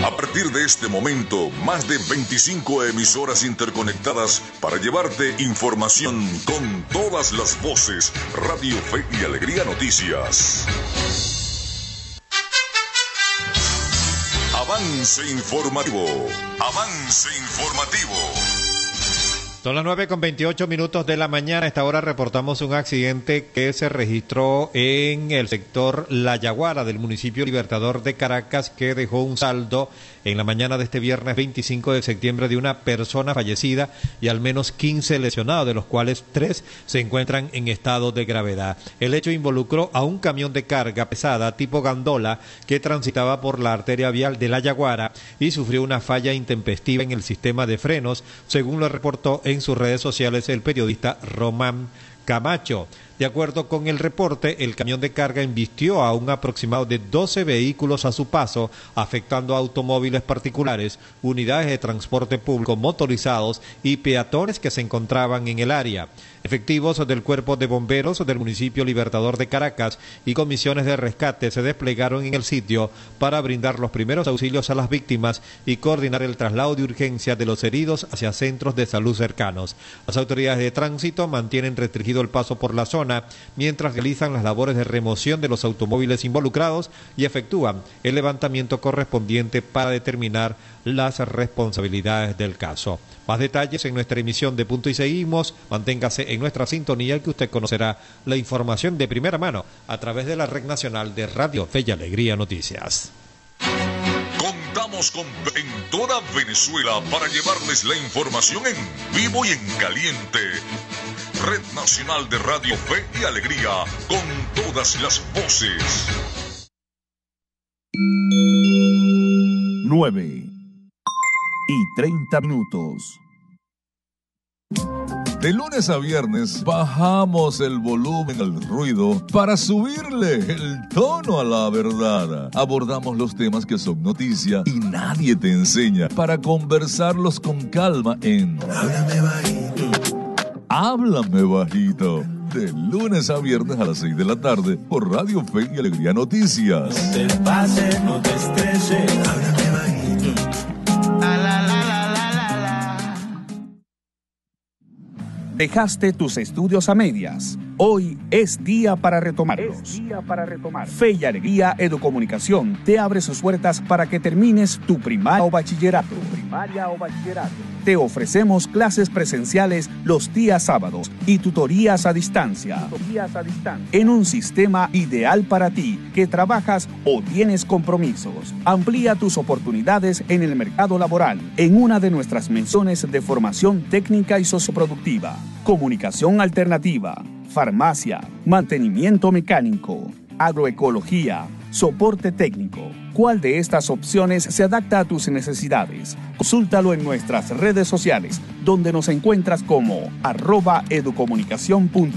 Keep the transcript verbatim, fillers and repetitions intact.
A partir de este momento, más de veinticinco emisoras interconectadas para llevarte información con todas las voces. Radio Fe y Alegría Noticias. Avance informativo. Avance informativo. Son las nueve con veintiocho minutos de la mañana. A esta hora reportamos un accidente que se registró en el sector La Yaguara del municipio Libertador de Caracas, que dejó un saldo en la mañana de este viernes veinticinco de septiembre de una persona fallecida y al menos quince lesionados, de los cuales tres se encuentran en estado de gravedad. El hecho involucró a un camión de carga pesada tipo gandola que transitaba por la arteria vial de La Yaguara y sufrió una falla intempestiva en el sistema de frenos, según lo reportó en sus redes sociales el periodista Román Camacho. De acuerdo con el reporte, el camión de carga embistió a un aproximado de doce vehículos a su paso, afectando a automóviles particulares, unidades de transporte público motorizados y peatones que se encontraban en el área. Efectivos del Cuerpo de Bomberos del municipio Libertador de Caracas y comisiones de rescate se desplegaron en el sitio para brindar los primeros auxilios a las víctimas y coordinar el traslado de urgencia de los heridos hacia centros de salud cercanos. Las autoridades de tránsito mantienen restringido el paso por la zona mientras realizan las labores de remoción de los automóviles involucrados y efectúan el levantamiento correspondiente para determinar las responsabilidades del caso. Más detalles en nuestra emisión de Punto y Seguimos. Manténgase en nuestra sintonía, que usted conocerá la información de primera mano a través de la red nacional de Radio Fe y Alegría Noticias. Contamos con en toda Venezuela para llevarles la información en vivo y en caliente. Red Nacional de Radio Fe y Alegría, con todas las voces. nueve y treinta minutos. De lunes a viernes bajamos el volumen al ruido para subirle el tono a la verdad. Abordamos los temas que son noticia y nadie te enseña, para conversarlos con calma en Háblame Bajito. Háblame Bajito. De lunes a viernes a las seis de la tarde por Radio Fe y Alegría Noticias. No te pases, no te estreses. Háblame bajito. La, la, la, la, la, la, la. Dejaste tus estudios a medias. Hoy es día para retomarlos. Es día para retomar. Fe y Alegría Educomunicación te abre sus puertas para que termines tu primaria o bachillerato. Primaria o bachillerato. Te ofrecemos clases presenciales los días sábados y tutorías a distancia. Tutorías a distancia. En un sistema ideal para ti, que trabajas o tienes compromisos. Amplía tus oportunidades en el mercado laboral en una de nuestras menciones de formación técnica y socioproductiva. Comunicación alternativa, farmacia, mantenimiento mecánico, agroecología, soporte técnico. ¿Cuál de estas opciones se adapta a tus necesidades? Consúltalo en nuestras redes sociales, donde nos encuentras como arroba educomunicación.